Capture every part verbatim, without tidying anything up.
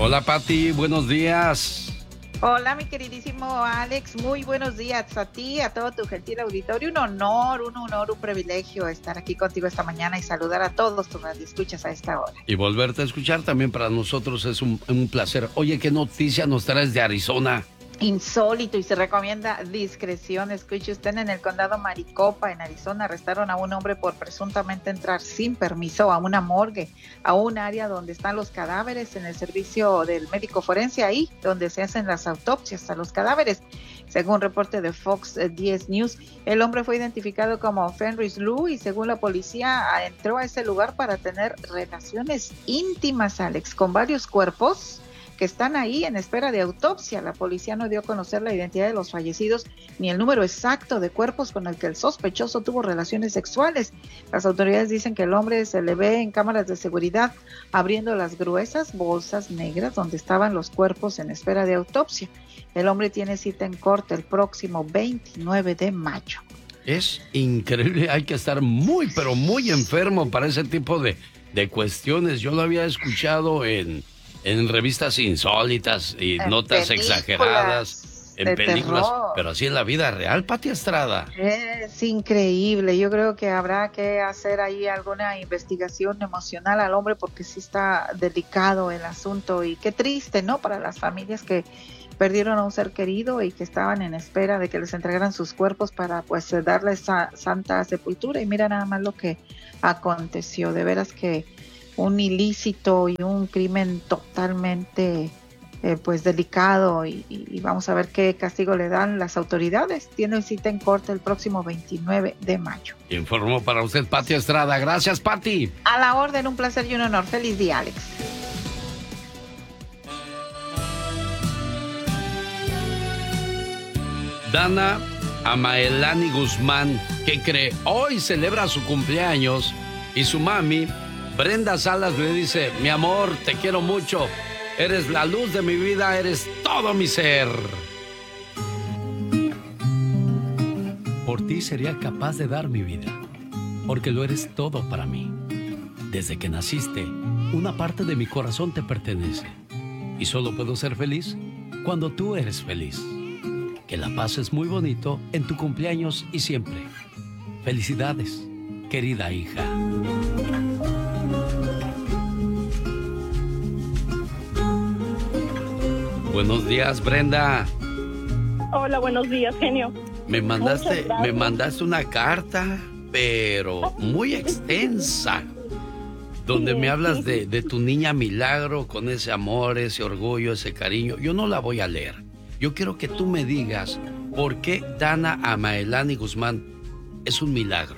Hola, Pati, buenos días. Hola, mi queridísimo Alex, muy buenos días a ti, a todo tu gentil auditorio. Un honor, un honor, un privilegio estar aquí contigo esta mañana y saludar a todos tus radioescuchas a esta hora. Y volverte a escuchar también para nosotros es un, un placer. Oye, ¿qué noticia nos traes de Arizona? Insólito y se recomienda discreción. Escuche usted, en el condado Maricopa, en Arizona, arrestaron a un hombre por presuntamente entrar sin permiso a una morgue, a un área donde están los cadáveres, en el servicio del médico forense, ahí donde se hacen las autopsias a los cadáveres. Según reporte de Fox diez News, el hombre fue identificado como Fenris Lou y según la policía entró a ese lugar para tener relaciones íntimas, Alex, con varios cuerpos que están ahí en espera de autopsia. La policía no dio a conocer la identidad de los fallecidos ni el número exacto de cuerpos con el que el sospechoso tuvo relaciones sexuales. Las autoridades dicen que el hombre se le ve en cámaras de seguridad abriendo las gruesas bolsas negras donde estaban los cuerpos en espera de autopsia. El hombre tiene cita en corte el próximo veintinueve de mayo. Es increíble, hay que estar muy, pero muy enfermo para ese tipo de, de cuestiones. Yo lo había escuchado en... en revistas insólitas y en notas exageradas, en películas, terror. Pero así en la vida real, Pati Estrada. Es increíble, yo creo que habrá que hacer ahí alguna investigación emocional al hombre porque sí está delicado el asunto y qué triste, ¿no? Para las familias que perdieron a un ser querido y que estaban en espera de que les entregaran sus cuerpos para pues darles esa santa sepultura y mira nada más lo que aconteció, de veras que un ilícito y un crimen totalmente eh, pues delicado y, y vamos a ver qué castigo le dan las autoridades. Tiene cita en corte el próximo veintinueve de mayo. Informó para usted Pati Estrada. Gracias, Pati. A la orden, un placer y un honor. Feliz día, Alex. Dana Amaelani Guzmán, que cree hoy celebra su cumpleaños y su mami Brenda Salas le dice: mi amor, te quiero mucho, eres la luz de mi vida, eres todo mi ser. Por ti sería capaz de dar mi vida, porque lo eres todo para mí. Desde que naciste, una parte de mi corazón te pertenece, y solo puedo ser feliz cuando tú eres feliz. Que la pases muy bonito en tu cumpleaños y siempre. Felicidades, querida hija. Buenos días, Brenda. Hola, buenos días, genio. Me mandaste, me mandaste una carta, pero muy extensa, donde sí, me hablas sí. de, de tu niña Milagro, con ese amor, ese orgullo, ese cariño. Yo no la voy a leer. Yo quiero que tú me digas por qué Dana Amaelani Guzmán es un milagro.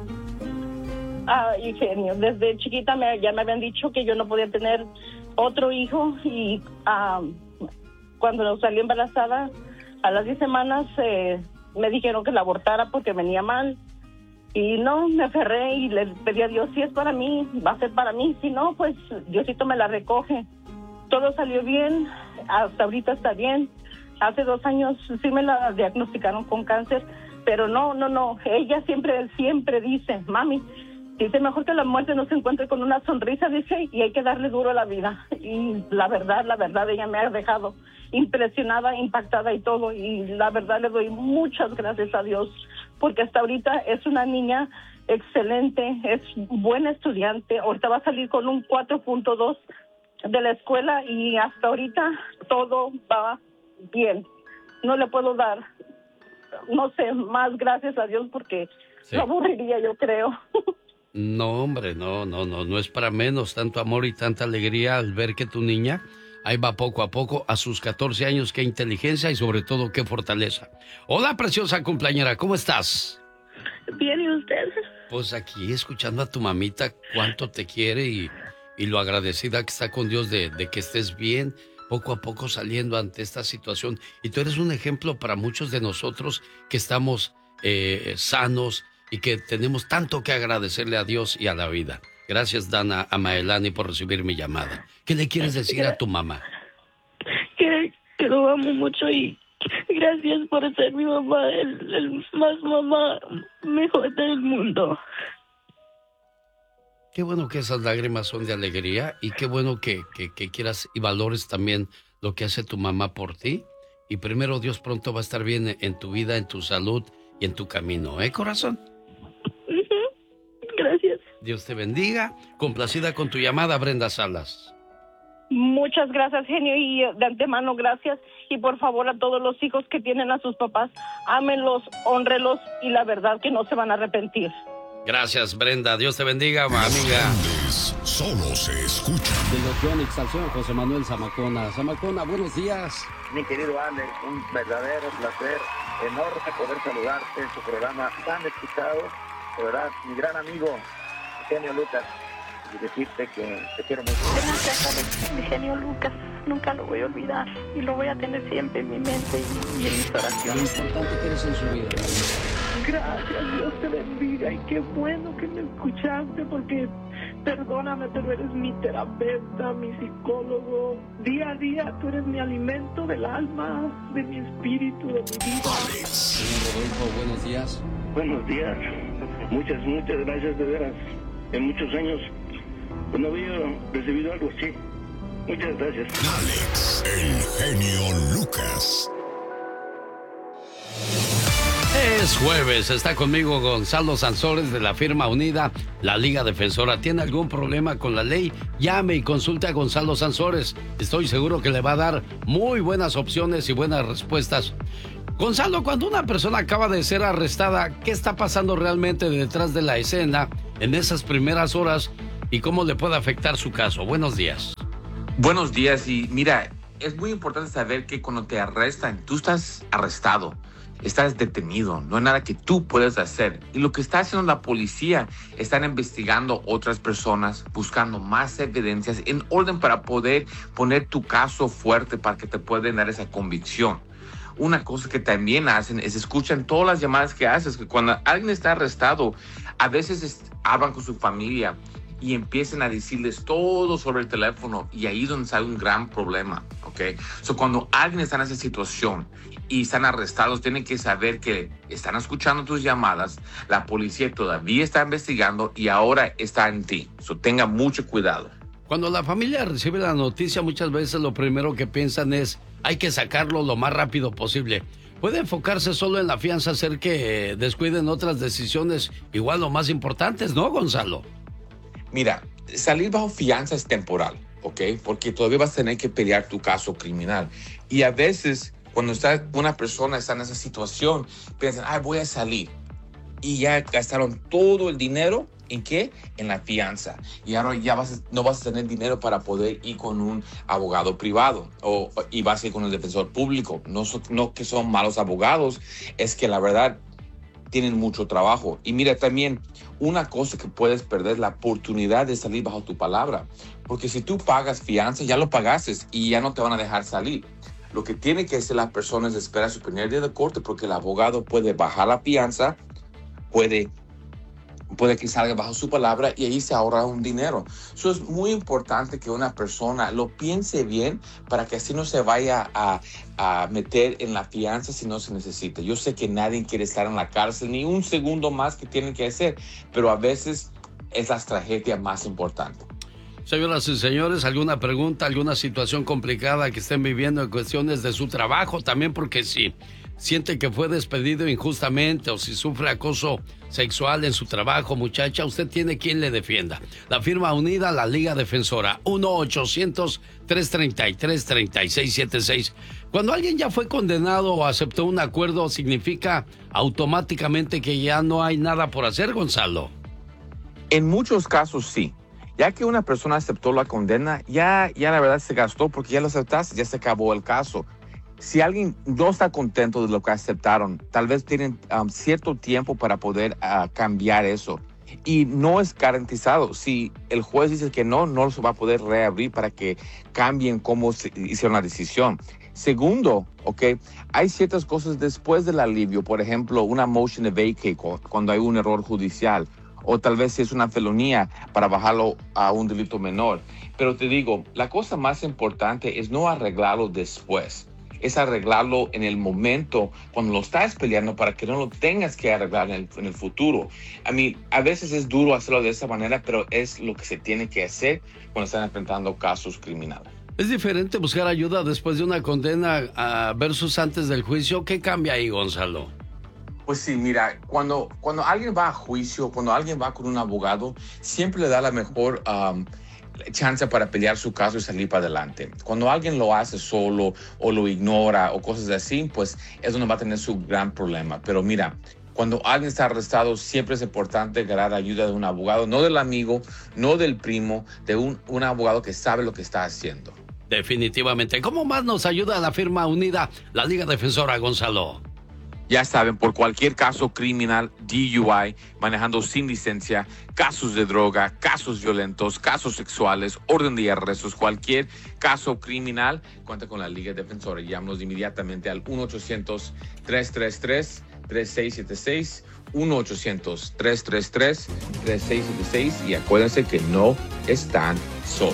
Ay, genio, desde chiquita me, ya me habían dicho que yo no podía tener otro hijo y um, cuando salí embarazada, a las diez semanas eh, me dijeron que la abortara porque venía mal. Y no, me aferré y le pedí a Dios, si es para mí, va a ser para mí. Si no, pues Diosito me la recoge. Todo salió bien, hasta ahorita está bien. Hace dos años sí me la diagnosticaron con cáncer, pero no, no, no. Ella siempre, siempre dice, mami, dice, mejor que la muerte no se encuentre con una sonrisa, dice, y hay que darle duro a la vida. Y la verdad, la verdad, ella me ha dejado impresionada, impactada y todo. Y la verdad le doy muchas gracias a Dios, porque hasta ahorita es una niña excelente, es buena estudiante. Ahorita va a salir con un cuatro punto dos de la escuela y hasta ahorita todo va bien. No le puedo dar, no sé, más gracias a Dios porque sí. Lo aburriría, yo creo. No, hombre, no, no, no, no es para menos tanto amor y tanta alegría al ver que tu niña ahí va poco a poco a sus catorce años, qué inteligencia y sobre todo qué fortaleza. Hola, preciosa cumpleañera, ¿cómo estás? Bien, ¿y usted? Pues aquí escuchando a tu mamita cuánto te quiere y, y lo agradecida que está con Dios de, de que estés bien, poco a poco saliendo ante esta situación. Y tú eres un ejemplo para muchos de nosotros que estamos eh, sanos y que tenemos tanto que agradecerle a Dios y a la vida. Gracias, Dana Amaelani, por recibir mi llamada. ¿Qué le quieres decir a tu mamá? Que, que lo amo mucho y gracias por ser mi mamá, el, el más mamá mejor del mundo. Qué bueno que esas lágrimas son de alegría y qué bueno que, que, que quieras y valores también lo que hace tu mamá por ti. Y primero Dios pronto va a estar bien en tu vida, en tu salud y en tu camino, ¿eh, corazón? Uh-huh. Gracias. Dios te bendiga. Complacida con tu llamada, Brenda Salas. Muchas gracias, genio, y de antemano gracias. Y por favor, a todos los hijos que tienen a sus papás, ámenlos, honrelos y la verdad que no se van a arrepentir. Gracias, Brenda. Dios te bendiga, amiga. Solo se escucha. De los Yonix al señor José Manuel Zamacona. Zamacona, buenos días. Mi querido Alex, un verdadero placer, enorme poder saludarte en tu programa tan escuchado. De verdad, mi gran amigo, Genio Lucas, y decirte que te quiero mucho. Gracias, Alex, mi genio Lucas. Nunca lo voy a olvidar y lo voy a tener siempre en mi mente y, y en mis oraciones. Lo importante que eres en su vida. Gracias, Dios te bendiga y qué bueno que me escuchaste porque perdóname, pero eres mi terapeuta, mi psicólogo. Día a día tú eres mi alimento del alma, de mi espíritu, de mi vida. Señor Rodolfo, buenos días. Buenos días. Muchas, muchas gracias, de veras. En muchos años pues, no había recibido algo así. Muchas gracias. Alex, el genio Lucas. Es jueves, está conmigo Gonzalo Sansores de la firma unida, la Liga Defensora. ¿Tiene algún problema con la ley? Llame y consulte a Gonzalo Sansores. Estoy seguro que le va a dar muy buenas opciones y buenas respuestas. Gonzalo, cuando una persona acaba de ser arrestada, ¿qué está pasando realmente detrás de la escena en esas primeras horas y cómo le puede afectar su caso? Buenos días. Buenos días, y mira, es muy importante saber que cuando te arrestan, tú estás arrestado. Estás detenido, no hay nada que tú puedas hacer. Y lo que está haciendo la policía, están investigando otras personas, buscando más evidencias en orden para poder poner tu caso fuerte para que te puedan dar esa convicción. Una cosa que también hacen es escuchan todas las llamadas que haces, que cuando alguien está arrestado, a veces es, hablan con su familia y empiezan a decirles todo sobre el teléfono, y ahí es donde sale un gran problema, ¿ok? So, cuando alguien está en esa situación y están arrestados, tienen que saber que están escuchando tus llamadas, la policía todavía está investigando y ahora está en ti. So, tenga mucho cuidado. Cuando la familia recibe la noticia, muchas veces lo primero que piensan es, hay que sacarlo lo más rápido posible. Puede enfocarse solo en la fianza, hacer que descuiden otras decisiones igual o más importantes, ¿no, Gonzalo? Mira, salir bajo fianza es temporal, ¿ok? Porque todavía vas a tener que pelear tu caso criminal. Y a veces, cuando está una persona está en esa situación, piensan, ah, voy a salir. Y ya gastaron todo el dinero, ¿en qué? En la fianza. Y ahora ya vas a, no vas a tener dinero para poder ir con un abogado privado o, y vas a ir con el defensor público. No, so, no que son malos abogados, es que la verdad tienen mucho trabajo. Y mira, también una cosa que puedes perder es la oportunidad de salir bajo tu palabra. Porque si tú pagas fianza, ya lo pagaste y ya no te van a dejar salir. Lo que tiene que hacer las personas es esperar su primer día de corte, porque el abogado puede bajar la fianza, puede, puede que salga bajo su palabra y ahí se ahorra un dinero. Eso es muy importante que una persona lo piense bien para que así no se vaya a, a meter en la fianza si no se necesita. Yo sé que nadie quiere estar en la cárcel ni un segundo más que tienen que hacer, pero a veces es la tragedia más importante. Señoras y señores, ¿alguna pregunta, alguna situación complicada que estén viviendo en cuestiones de su trabajo? También porque si siente que fue despedido injustamente o si sufre acoso sexual en su trabajo, muchacha, usted tiene quien le defienda. La firma unida, la Liga Defensora, uno ochocientos, tres treinta y tres, treinta y seis setenta y seis. Cuando alguien ya fue condenado o aceptó un acuerdo, ¿significa automáticamente que ya no hay nada por hacer, Gonzalo? En muchos casos sí. Ya que una persona aceptó la condena, ya, ya la verdad se gastó porque ya lo aceptaste, ya se acabó el caso. Si alguien no está contento de lo que aceptaron, tal vez tienen um, cierto tiempo para poder uh, cambiar eso. Y no es garantizado. Si el juez dice que no, no se va a poder reabrir para que cambien cómo se hicieron la decisión. Segundo, ok, hay ciertas cosas después del alivio. Por ejemplo, una motion to vacate cuando hay un error judicial. O tal vez si es una felonía para bajarlo a un delito menor. Pero te digo, la cosa más importante es no arreglarlo después. es arreglarlo en el momento, cuando lo estás peleando, para que no lo tengas que arreglar en el, en el futuro. A mí, a veces es duro hacerlo de esa manera, pero es lo que se tiene que hacer cuando están enfrentando casos criminales. ¿Es diferente buscar ayuda después de una condena uh, versus antes del juicio? ¿Qué cambia ahí, Gonzalo? Pues sí, mira, cuando, cuando alguien va a juicio, cuando alguien va con un abogado, siempre le da la mejor um, chance para pelear su caso y salir para adelante. Cuando alguien lo hace solo o lo ignora o cosas así, pues es donde va a tener su gran problema. Pero mira, cuando alguien está arrestado, siempre es importante agarrar ayuda de un abogado, no del amigo, no del primo, de un, un abogado que sabe lo que está haciendo. Definitivamente. ¿Cómo más nos ayuda la firma unida, la Liga Defensora, Gonzalo? Ya saben, por cualquier caso criminal, D U I, manejando sin licencia, casos de droga, casos violentos, casos sexuales, orden de arrestos, cualquier caso criminal, cuenta con la Liga Defensora. Llámanos inmediatamente al uno ochocientos, tres tres tres, tres seis siete seis, uno ochocientos, tres tres tres, tres seis siete seis y acuérdense que no están solos.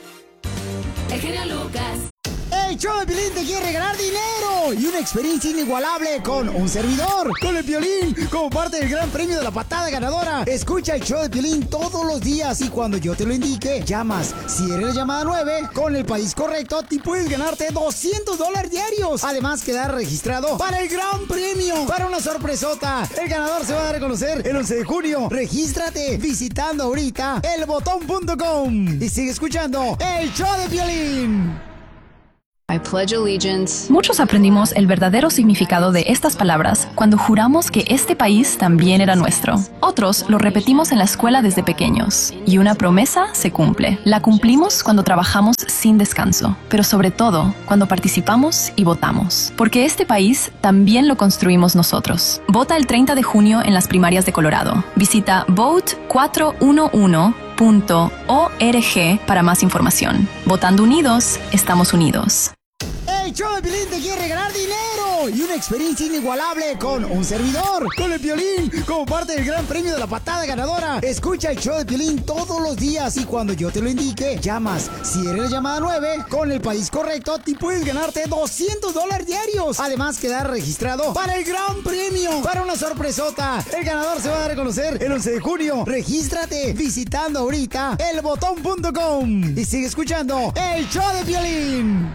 El genio Lucas. El show de Piolín te quiere regalar dinero y una experiencia inigualable con un servidor, con el Piolín, como parte del gran premio de la patada ganadora. Escucha el show de Piolín todos los días y cuando yo te lo indique, llamas. Si eres la llamada nueve, con el país correcto, te puedes ganarte doscientos dólares diarios. Además, quedar registrado para el gran premio, para una sorpresota. El ganador se va a dar a conocer el once de junio. Regístrate visitando ahorita el botón punto com y sigue escuchando el show de Piolín. I pledge allegiance. Muchos aprendimos el verdadero significado de estas palabras cuando juramos que este país también era nuestro. Otros lo repetimos en la escuela desde pequeños. Y una promesa se cumple. La cumplimos cuando trabajamos sin descanso, pero sobre todo cuando participamos y votamos. Porque este país también lo construimos nosotros. Vota el treinta de junio en las primarias de Colorado. Visita vote cuatro uno uno punto org para más información. Votando unidos, estamos unidos. El show de Piolín te quiere regalar dinero y una experiencia inigualable con un servidor, con el Piolín, como parte del gran premio de la patada ganadora. Escucha el show de Piolín todos los días y cuando yo te lo indique, llamas. Si eres la llamada nueve, con el país correcto, te puedes ganarte doscientos dólares diarios. Además, quedar registrado para el gran premio, para una sorpresota. El ganador se va a dar a conocer el once de junio. Regístrate visitando ahorita el botón punto com y sigue escuchando el show de Piolín.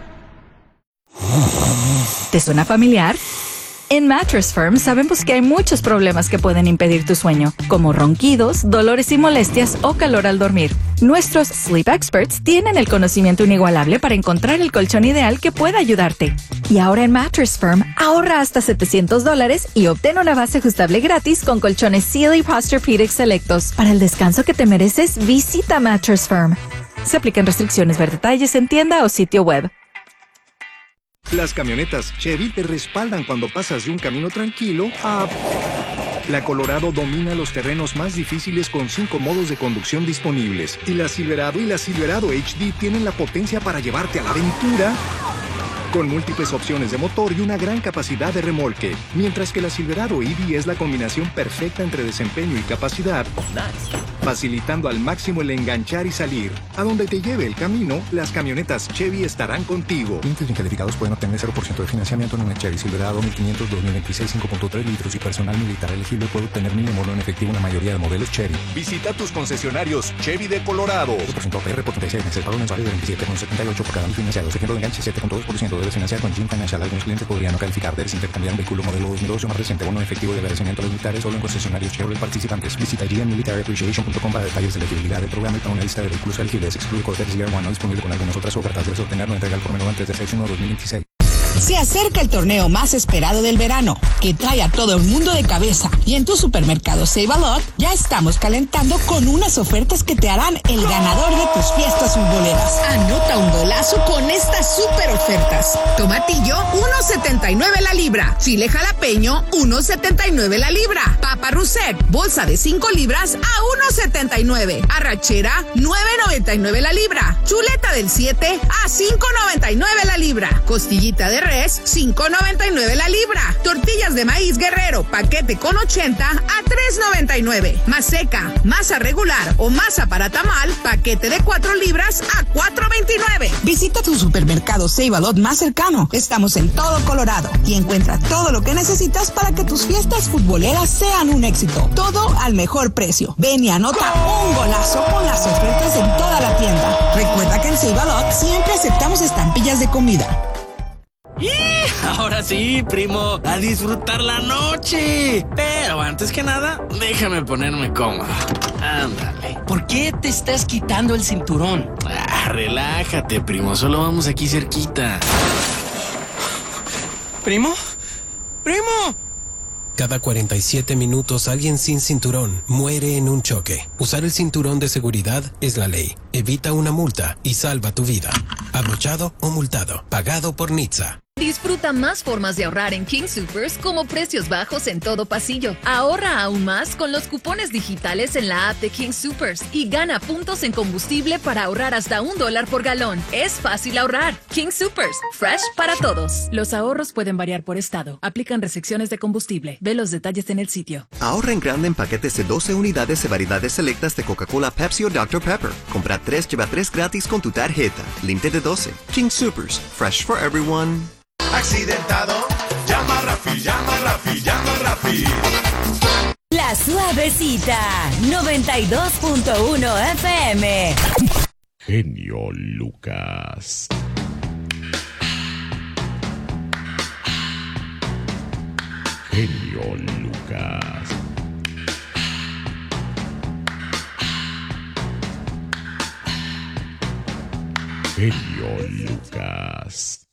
¿Te suena familiar? En Mattress Firm sabemos que hay muchos problemas que pueden impedir tu sueño, como ronquidos, dolores y molestias o calor al dormir. Nuestros Sleep Experts tienen el conocimiento inigualable para encontrar el colchón ideal que pueda ayudarte. Y ahora en Mattress Firm, ahorra hasta setecientos dólares y obtén una base ajustable gratis con colchones Sealy Posturepedic selectos. Para el descanso que te mereces, visita Mattress Firm. Se aplican restricciones, ver detalles en tienda o sitio web. Las camionetas Chevy te respaldan cuando pasas de un camino tranquilo a... La Colorado domina los terrenos más difíciles con cinco modos de conducción disponibles. Y la Silverado y la Silverado H D tienen la potencia para llevarte a la aventura con múltiples opciones de motor y una gran capacidad de remolque. Mientras que la Silverado E V es la combinación perfecta entre desempeño y capacidad, facilitando al máximo el enganchar y salir. A donde te lleve el camino, las camionetas Chevy estarán contigo. Clientes bien calificados pueden obtener cero por ciento de financiamiento en una Chevy Silverado mil quinientos dos mil veintiséis cinco punto tres litros y personal militar elegible puede obtener mil en en efectivo en la mayoría de modelos Chevy. Visita tus concesionarios Chevy de Colorado. cero por ciento A P R por treinta y seis meses, pago mensual de veintisiete con setenta y ocho por cada mil financiados. Ejemplo de enganche siete punto dos por ciento debe financiar con Jim Financial. Algunos clientes podrían no calificar. Debes intercambiar un vehículo modelo dos mil dos o más reciente. Bono efectivo de agradecimiento a los militares solo en concesionarios Chevrolet participantes. Visita G M Military Appreciation punto com para detalles de elegibilidad del programa y para una lista de vehículos elegibles. Excluye Cortez Year One, no disponible con algunas otras ofertas. Debes obtener una entrega al por menor antes del seis uno dos mil veintiséis. Se acerca el torneo más esperado del verano, que trae a todo el mundo de cabeza. Y en tu supermercado Save a Lot ya estamos calentando con unas ofertas que te harán el ganador de tus fiestas futboleras. Anota un golazo con estas super ofertas. Tomatillo, uno setenta y nueve la libra. Chile jalapeño, uno setenta y nueve la libra. Papa Rousset, bolsa de cinco libras a uno setenta y nueve. Arrachera, nueve noventa y nueve la libra. Chuleta del siete a cinco noventa y nueve la libra. Costillita de res, cinco noventa y nueve la libra. Tortillas de maíz Guerrero, paquete con ochenta a tres noventa y nueve. Maseca, masa regular o masa para tamal, paquete de cuatro libras a cuatro veintinueve. Visita tu supermercado Save-A-Lot más cercano. Estamos en todo Colorado y encuentra todo lo que necesitas para que tus fiestas futboleras sean un éxito. Todo al mejor precio. Ven y anota un golazo con las ofertas en toda la tienda. Recuerda que en Save-A-Lot siempre aceptamos estampillas de comida. ¡Y! Ahora sí, primo, a disfrutar la noche. Pero antes que nada, déjame ponerme cómodo. Ándale. ¿Por qué te estás quitando el cinturón? Ah, relájate, primo, solo vamos aquí cerquita. ¿Primo? ¡Primo! Cada cuarenta y siete minutos alguien sin cinturón muere en un choque. Usar el cinturón de seguridad es la ley. Evita una multa y salva tu vida. Abrochado o multado. Pagado por N H T S A. Disfruta más formas de ahorrar en King Soopers como precios bajos en todo pasillo. Ahorra aún más con los cupones digitales en la app de King Soopers y gana puntos en combustible para ahorrar hasta un dólar por galón. Es fácil ahorrar. King Soopers, fresh para todos. Los ahorros pueden variar por estado. Aplican restricciones de combustible. Ve los detalles en el sitio. Ahorra en grande en paquetes de doce unidades de variedades selectas de Coca-Cola, Pepsi o doctor Pepper. Compra tres, lleva tres gratis con tu tarjeta. Límite de doce. King Soopers, fresh for everyone. Accidentado, llama a Rafi, llama a Rafi, llama a Rafi. La Suavecita, noventa y dos punto uno F M. Genio Lucas. Genio Lucas. Genio Lucas.